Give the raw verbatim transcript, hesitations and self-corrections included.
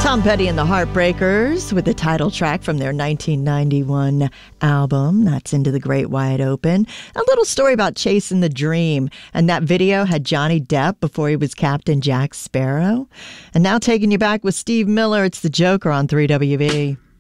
Tom Petty and the Heartbreakers with the title track from their nineteen ninety-one album. That's Into the Great Wide Open. A little story about chasing the dream. And that video had Johnny Depp before he was Captain Jack Sparrow. And now taking you back with Steve Miller, it's the Joker on three W B.